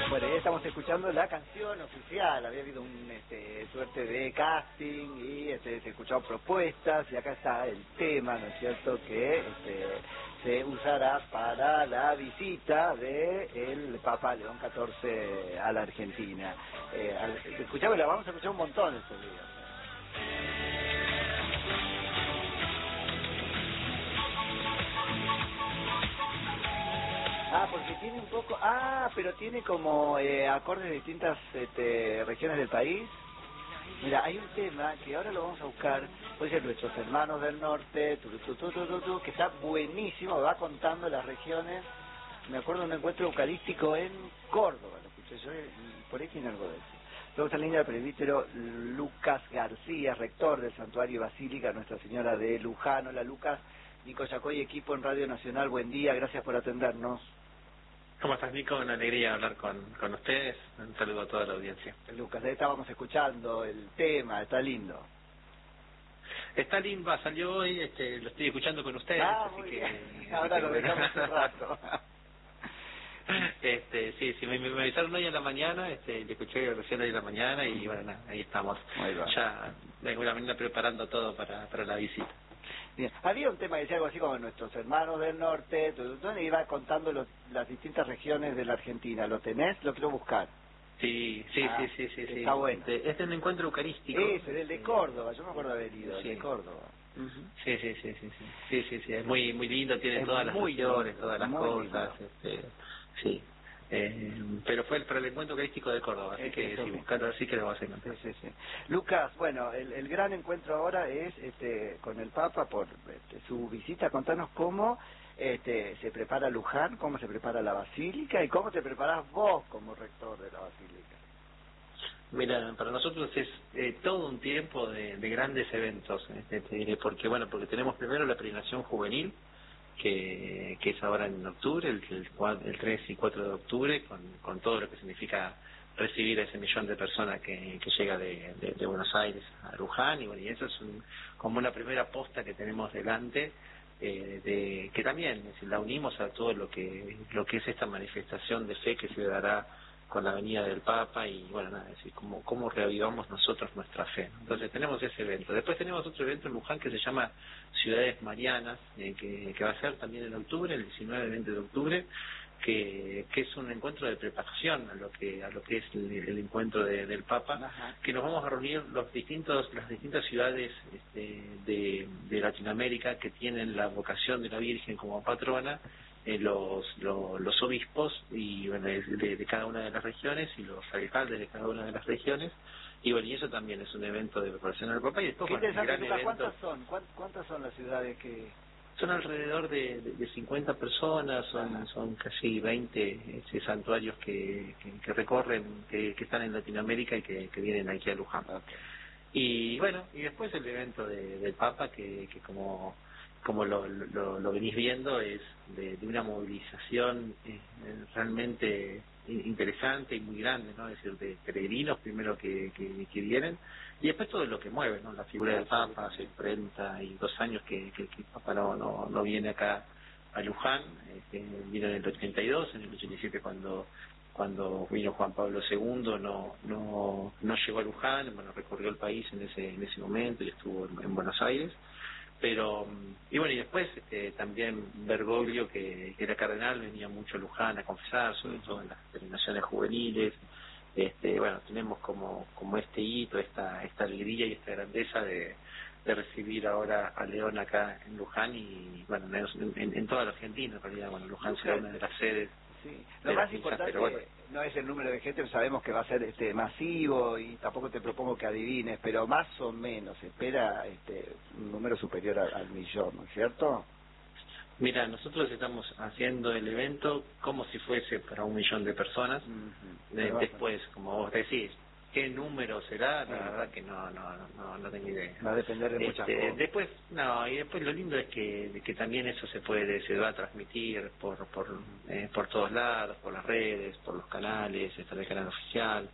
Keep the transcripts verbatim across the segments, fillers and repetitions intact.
Bueno, ya estamos escuchando la canción oficial, había habido un este, suerte de casting y este, se escucharon propuestas y acá está el tema, ¿no es cierto?, que este, se usará para la visita del Papa León catorce a la Argentina. Eh, al, escuchamos, la vamos a escuchar un montón estos días. Ah, porque tiene un poco... Ah, pero tiene como eh, acordes de distintas este, regiones del país. Mira, hay un tema que ahora lo vamos a buscar, puede ser Nuestros Hermanos del Norte, tu, tu, tu, tu, tu, tu, que está buenísimo, va contando las regiones. Me acuerdo de un encuentro eucarístico en Córdoba, lo escuché yo, y por ahí tiene algo de eso. Luego está en línea el presbítero Lucas García, rector del Santuario Basílica Nuestra Señora de Luján. Hola Lucas, Nico Yacoy, equipo en Radio Nacional, buen día, gracias por atendernos. ¿Cómo estás, Nico? Una alegría hablar con, con ustedes. Un saludo a toda la audiencia. Lucas, ahí estábamos escuchando el tema, está lindo. Está lindo, salió hoy, este, lo estoy escuchando con ustedes, Ah, así muy que... bien. Ahora lo dejamos un rato. Este, sí, sí, me, me avisaron hoy en la mañana, este, lo escuché recién hoy en la mañana y bueno, nada, ahí estamos. Ya de alguna manera preparando todo para, para la visita. Bien. Había un tema que decía algo así como Nuestros Hermanos del Norte, y iba contando los, las distintas regiones de la Argentina. ¿Lo tenés? Lo quiero buscar. Sí, sí, ah, sí, sí, sí, sí. Está bueno. Este, este es un encuentro eucarístico. Ese, del de Córdoba, yo me acuerdo haber ido, el sí. de Córdoba. Uh-huh. Sí, sí, sí, sí, sí, sí, sí, sí, es muy, muy lindo, tiene es todas las regiones, lindo, todas las cosas, este, sí. Eh, pero fue el, para el encuentro eucarístico de Córdoba, así es que si buscando así que lo vas a encontrar. Sí, sí, sí. Lucas, bueno, el, el gran encuentro ahora es este con el Papa por este, su visita. Contanos cómo este, se prepara Luján, cómo se prepara la Basílica y cómo te preparás vos como rector de la Basílica. Mira, para nosotros es eh, todo un tiempo de, de grandes eventos, este, te diré, porque bueno, porque tenemos primero la peregrinación juvenil, que, que es ahora en octubre, el, el, el tres y cuatro de octubre, con, con todo lo que significa recibir a ese millón de personas que, que llega de, de, de Buenos Aires a Luján, y bueno, y eso es un, como una primera posta que tenemos delante, eh, de que también es decir, la unimos a todo lo que lo que es esta manifestación de fe que se dará con la venida del Papa y bueno, nada, es decir, cómo, cómo reavivamos nosotros nuestra fe. Entonces tenemos ese evento. Después tenemos otro evento en Luján que se llama Ciudades Marianas, eh, que, que va a ser también en octubre, el diecinueve y veinte de octubre, que, que es un encuentro de preparación a lo que a lo que es el, el encuentro de, del Papa. Ajá. Que nos vamos a reunir los distintos las distintas ciudades este, de, de Latinoamérica que tienen la vocación de la Virgen como patrona, eh, los, los los obispos y bueno, de, de, de cada una de las regiones y los alcaldes de cada una de las regiones. Y bueno, y eso también es un evento de preparación al Papa. Y después, qué bueno, interesante, gran Lucas, evento. ¿cuántas son? ¿Cuántas son las ciudades que...? Son alrededor de, de, de cincuenta personas, son son casi veinte este, santuarios que, que, que recorren, que, que están en Latinoamérica y que, que vienen aquí a Luján. Okay. Y bueno, y después el evento de, del Papa, que, que como como lo, lo, lo venís viendo, es de, de una movilización eh, realmente interesante y muy grande, ¿no? Es decir, de peregrinos primero que, que, que vienen, y después todo lo que mueve, ¿no? La figura del Papa, hace treinta y dos años que, que, que el Papa no, no, no viene acá a Luján, eh, vino en el ochenta y dos, en el ochenta y siete cuando cuando vino Juan Pablo segundo, no no no llegó a Luján, bueno, recorrió el país en ese en ese momento y estuvo en, en Buenos Aires. Pero, y bueno, y después este, también Bergoglio, que, que era cardenal, venía mucho a Luján a confesar, sobre todo en las peregrinaciones juveniles. Este, bueno, tenemos como como este hito, esta esta alegría y esta grandeza de, de recibir ahora a León acá en Luján y, bueno, en, en, en toda la Argentina, en realidad, bueno, Luján será una de las sedes. Sí. Lo más importante bueno. no es el número de gente, sabemos que va a ser este masivo y tampoco te propongo que adivines, pero más o menos se espera este, un número superior al, al millón, ¿no es cierto? Mira, nosotros estamos haciendo el evento como si fuese para un millón de personas. Uh-huh. de, después, como vos decís, ¿qué número será? La sí. verdad que no no no no tengo idea. Va a depender de este, muchas cosas. Después, no, y después lo lindo es que, de que también eso se puede, se va a transmitir por por eh, por todos lados, por las redes, por los canales, está el canal oficial.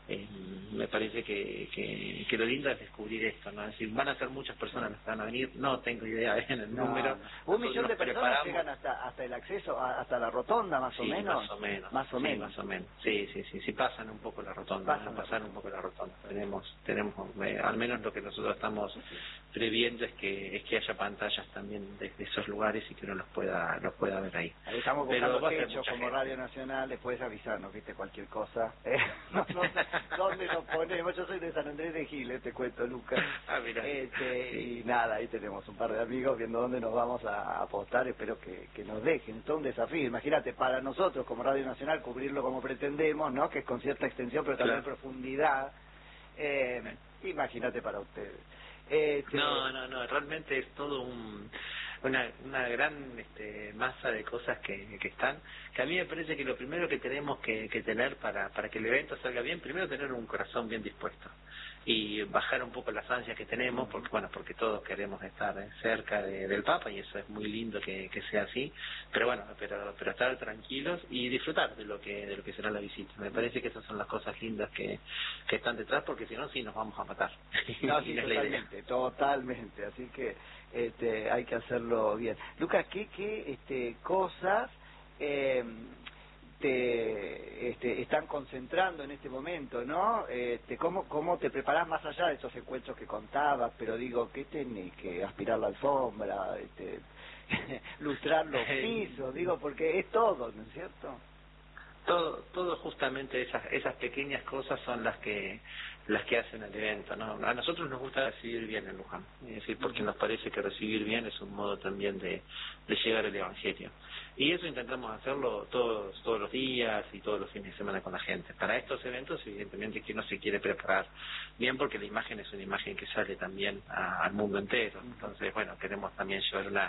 Eh, me parece que, que, que lo lindo es descubrir esto, ¿no? Es decir, van a ser muchas personas las que van a venir, no tengo idea en el No, número. no. Un millón de personas llegan hasta hasta el acceso, a- hasta la rotonda, más sí, o menos. más o menos. Más o sí, menos. más o menos. Sí, sí, sí, sí, pasan un poco la rotonda, Pasan van a la pasar rotonda. un poco la rotonda. Tenemos, tenemos eh, al menos lo que nosotros estamos previendo es que es que haya pantallas también de, de esos lugares y que uno los pueda los pueda ver ahí. Ahí estamos Pero buscando va a ser techos mucha como gente. Radio Nacional, después avisarnos, viste, cualquier cosa. Eh, no, no sé dónde nos ponemos, yo soy de San Andrés de Giles, te cuento, Lucas. Ah, mira. Este, Sí. y nada, ahí tenemos un par de amigos viendo dónde nos vamos a apostar, espero que, que nos dejen, todo un desafío. Imagínate, para nosotros como Radio Nacional cubrirlo como pretendemos, ¿no? Que es con cierta extensión pero también Claro. profundidad. Eh, imagínate para ustedes. Este, No, no, no, realmente es todo un, una, una gran este, masa de cosas que, que están, que a mí me parece que lo primero que tenemos que, que tener para, para que el evento salga bien, primero tener un corazón bien dispuesto y bajar un poco las ansias que tenemos, porque bueno, porque todos queremos estar eh, cerca de, del Papa y eso es muy lindo que, que sea así, pero bueno, pero pero estar tranquilos y disfrutar de lo que de lo que será la visita. Me parece que esas son las cosas lindas que, que están detrás, porque si no, sí nos vamos a matar. No, sí, Y no es la idea. totalmente, totalmente, así que este, hay que hacerlo bien. Lucas, ¿qué, qué este, cosas eh, te este, están concentrando en este momento, no? Este, ¿cómo, ¿Cómo te preparás más allá de esos encuentros que contabas? Pero digo, ¿qué tenés que aspirar la alfombra, este, lustrar los pisos? Digo, porque es todo, ¿no es cierto? todo todo justamente esas esas pequeñas cosas son las que las que hacen el evento, ¿no? A nosotros nos gusta recibir bien en Luján, es decir, porque nos parece que recibir bien es un modo también de, de llegar al Evangelio, y eso intentamos hacerlo todos todos los días y todos los fines de semana con la gente. Para estos eventos evidentemente que uno se quiere preparar bien, porque la imagen es una imagen que sale también a, al mundo entero. Entonces bueno, queremos también llevar una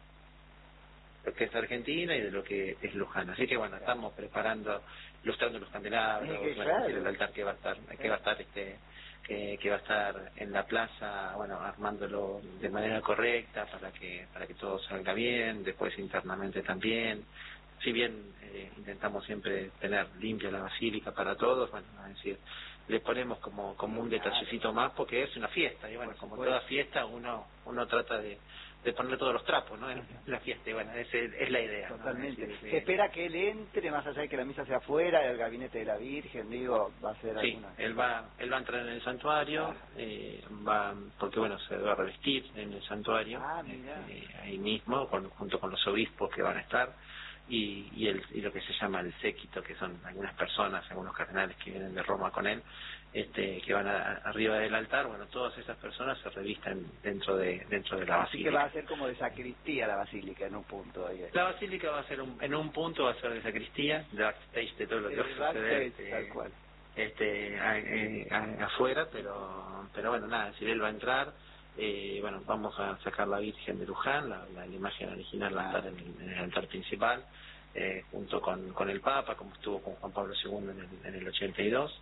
lo que es Argentina y de lo que es Luján. Así que bueno, estamos preparando, ilustrando los candelabros, Es que bueno, claro. es decir, el altar que va a estar, que va a estar este que, que va a estar en la plaza, bueno, armándolo de manera correcta para que para que todo salga bien, después internamente también. Si bien eh, intentamos siempre tener limpia la basílica para todos, bueno, es decir, le ponemos como como un detallecito más porque es una fiesta y bueno, como toda fiesta uno uno trata de de ponerle todos los trapos, ¿no? En la fiesta, y bueno, esa es, es la idea. Totalmente. ¿no? Es decir, Se espera que él entre, más allá de que la misa sea afuera, el gabinete de la Virgen, digo, va a ser sí, alguna... él va, él va a entrar en el santuario, Claro. eh, va, porque bueno, se va a revestir en el santuario, Ah, mira. eh, ahí mismo, con, junto con los obispos que van a estar, y, y, el, y lo que se llama el séquito, que son algunas personas, algunos cardenales que vienen de Roma con él, este, que van a, arriba del altar. Bueno, todas esas personas se revisten dentro de dentro de la Así basílica. que va a ser como de sacristía la basílica en un punto. Ahí. La basílica va a ser un, en un punto va a ser de sacristía, de backstage, de todo lo que va a El suceder backstage, este, tal cual. este a- eh, a- afuera, pero pero bueno, nada, si él va a entrar, eh, bueno, vamos a sacar la Virgen de Luján, la, la, la imagen original va a estar en el, en el altar principal, eh, junto con, con el Papa, como estuvo con Juan Pablo segundo en el, en el ochenta y dos.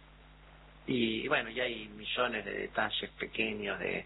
Y, y bueno, ya hay millones de detalles pequeños de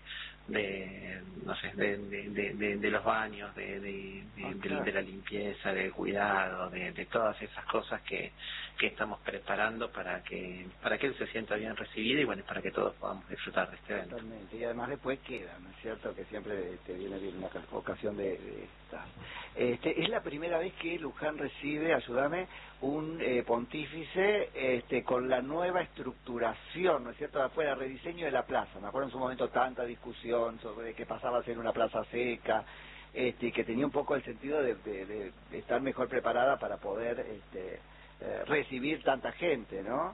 de no sé de de, de, de, de los baños, de de, de, Ah, de- claro. de la limpieza, del cuidado, de, de todas esas cosas que, que estamos preparando para que para que él se sienta bien recibido y bueno, para que todos podamos disfrutar de este evento. Totalmente. Y además después queda, ¿no es cierto? Que siempre te viene bien una ocasión de, de estas. Este, es la primera vez que Luján recibe, ayúdame, un eh, pontífice este, con la nueva estructuración, ¿no es cierto? Afuera, rediseño de la plaza. Me acuerdo en su momento tanta discusión sobre qué pasaba a ser una plaza seca, este, y que tenía un poco el sentido de, de, de- de estar mejor preparada para poder este, eh, recibir tanta gente, ¿no?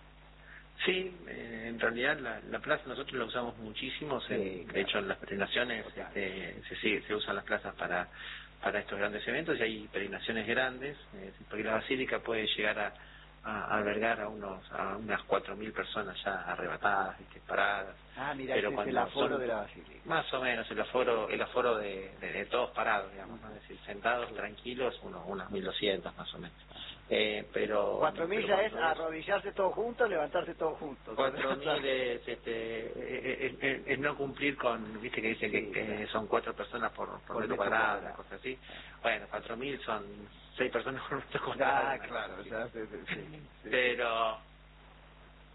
Sí, eh, en realidad la, la plaza nosotros la usamos muchísimo, Sí, en- claro. de hecho en las peregrinaciones Total. este, se, sigue- se usan las plazas para para estos grandes eventos y hay peregrinaciones grandes, eh, porque la basílica puede llegar a, a albergar a unos a unas cuatro mil personas ya arrebatadas, ¿viste? Paradas. Ah, mira, Pero ese es cuando el aforo son- de la basílica. Más o menos el aforo el aforo de, de, de todos parados, digamos, ¿no? Es decir, sentados tranquilos, unos unos mil doscientos más o menos. Eh, pero Cuatro mil pero ya es cuando es- arrodillarse todos juntos, levantarse todos juntos. cuatro mil es, este, es, es- es no cumplir con, viste que dicen Sí, que, que claro. son cuatro personas por, por, Por metro metro cuadrado, cuadrado. una cosa así. Bueno, cuatro mil son seis personas por metro cuadrado. Ah, una claro, cosa así. ya, sí, sí, sí, sí. Pero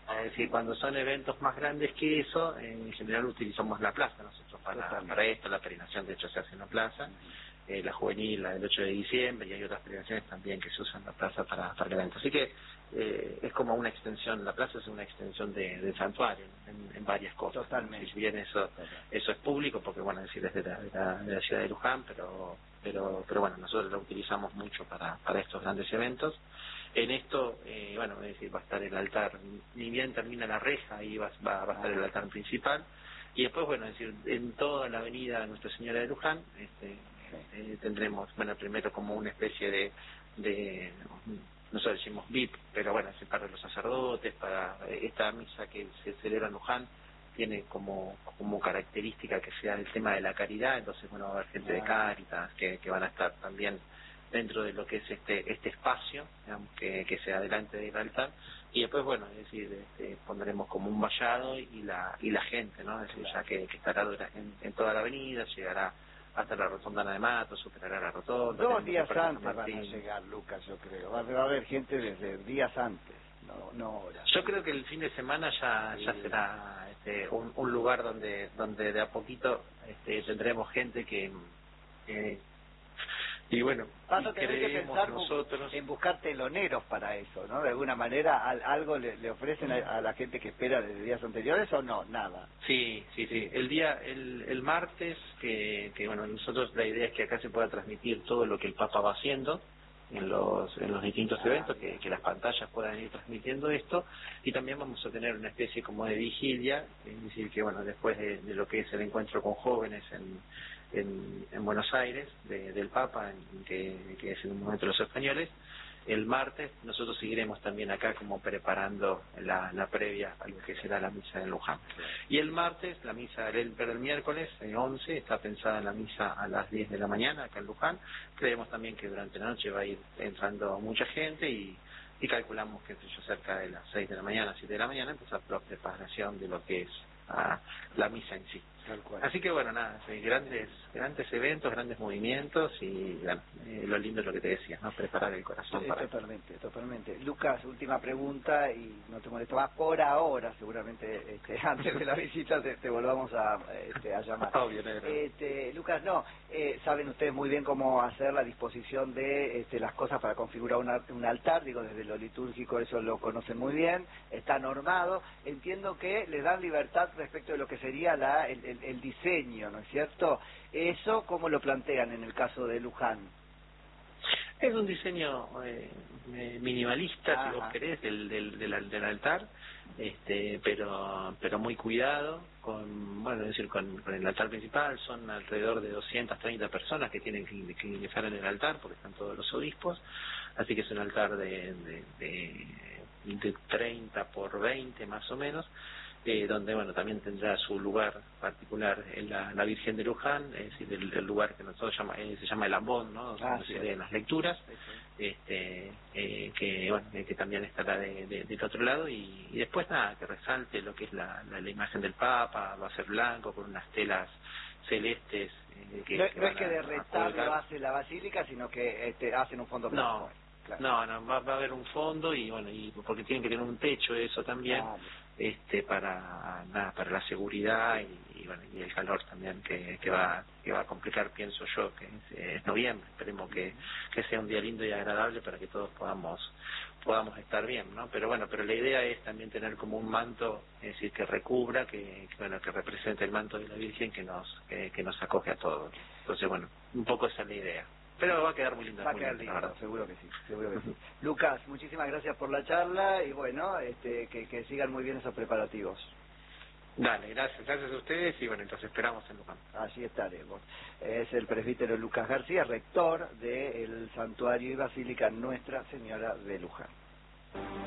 Es decir, cuando son eventos más grandes que eso, en general utilizamos la plaza nosotros para, para esto. La peregrinación de hecho se hace en la plaza, eh, la juvenil, la del ocho de diciembre, y hay otras peregrinaciones también que se usan la plaza para, para el evento. Así que eh, es como una extensión, la plaza es una extensión de, del santuario en, en varias cosas. Totalmente. Si bien eso eso es público, porque bueno, es decir, es de la, de la, de la ciudad de Luján, pero pero pero bueno, nosotros lo utilizamos mucho para, para estos grandes eventos. En esto, eh, bueno, es decir, va a estar el altar, ni bien termina la reja, ahí va, va, va a estar el altar principal, y después, bueno, es decir, en toda la avenida Nuestra Señora de Luján, este, eh, tendremos, bueno, primero como una especie de, de nosotros decimos V I P, pero bueno, es para los sacerdotes, para esta misa que se celebra en Luján, tiene como como característica que sea el tema de la caridad, entonces, bueno, va a haber gente de Cáritas que, que van a estar también dentro de lo que es este este espacio, digamos, que, que sea delante del altar, y después, bueno, es decir, este, pondremos como un vallado y la y la gente, ¿no? Es decir, ya que, que estará en, en toda la avenida, llegará hasta la rotonda de Mato, superará la rotonda. Dos días antes van a llegar, Lucas, yo creo. Va, va a haber gente desde días antes, no, no horas. Yo creo que el fin de semana ya sí. ya será este, un, un lugar donde donde de a poquito este, tendremos gente que... que y bueno, vas a tener que pensar nosotros en buscar teloneros para eso, ¿no? De alguna manera, al, algo le, le ofrecen a, a la gente que espera desde días anteriores o no, nada. Sí, sí, sí. El día, el, el martes, que, que bueno, nosotros la idea es que acá se pueda transmitir todo lo que el Papa va haciendo en los en los distintos ah, eventos, que, que las pantallas puedan ir transmitiendo esto, y también vamos a tener una especie como de vigilia, es decir, que bueno, después de, de lo que es el encuentro con jóvenes en En, en Buenos Aires, de, del Papa, en, que, que es en un momento los españoles, el martes nosotros seguiremos también acá como preparando la, la previa a lo que será la misa de Luján. Y el martes, la misa, el, pero el miércoles, el once, está pensada la misa a las diez de la mañana acá en Luján. Creemos también que durante la noche va a ir entrando mucha gente y, y calculamos que yo cerca de las seis de la mañana, siete de la mañana, empezar la preparación de lo que es a, la misa en sí. Así que bueno, nada, sí, grandes grandes eventos, grandes movimientos y bueno, eh, lo lindo es lo que te decía, ¿no? Preparar el corazón sí, para totalmente, totalmente. Lucas, última pregunta y no te molesto más por ahora, seguramente este, antes de la visita te, te volvamos a, este, a llamar. Obvio, este, Lucas, no, eh, saben ustedes muy bien cómo hacer la disposición de este, las cosas para configurar una, un altar, digo, desde lo litúrgico eso lo conocen muy bien, está normado, entiendo que le dan libertad respecto de lo que sería la el, el, el diseño, ¿no es cierto? Eso, ¿cómo lo plantean en el caso de Luján? Es un diseño eh, minimalista, Ajá. si vos querés, del, del, del, del altar, este, pero pero muy cuidado, con bueno, es decir, con, con el altar principal son alrededor de doscientas treinta personas que tienen que, que ingresar en el altar, porque están todos los obispos, así que es un altar de, de, de, de treinta por veinte más o menos, Eh, donde bueno también tendrá su lugar particular en la, la Virgen de Luján, es decir, el, el lugar que nosotros llama, eh, se llama el ambón, ¿no? Donde ah, se leen las lecturas, sí, sí. este eh, que bueno que también estará de, de, del otro lado y, y después nada, que resalte lo que es la, la, la imagen del Papa, va a ser blanco con unas telas celestes. Eh, que, no, que no es que de retablo hace la basílica, sino que este, hacen un fondo blanco. No. Claro. No, no, va, va a haber un fondo y bueno, y porque tienen que tener un techo eso también, ah, este para nada, para la seguridad y, y bueno, y el calor también que, que va que va a complicar, pienso yo, que es, es noviembre, esperemos que, que sea un día lindo y agradable para que todos podamos podamos estar bien, ¿no? Pero bueno, pero la idea es también tener como un manto, es decir, que recubra, que, que bueno, que represente el manto de la Virgen que nos que, que nos acoge a todos. Entonces, bueno, un poco esa es la idea. Pero va a quedar muy lindo. Va a quedar lindo, lindo seguro que sí, seguro que sí. Lucas, muchísimas gracias por la charla y bueno, este, que, que sigan muy bien esos preparativos. Dale, gracias, gracias a ustedes y bueno, entonces esperamos en Luján. Allí estaremos. Es el presbítero Lucas García, rector del Santuario y Basílica Nuestra Señora de Luján.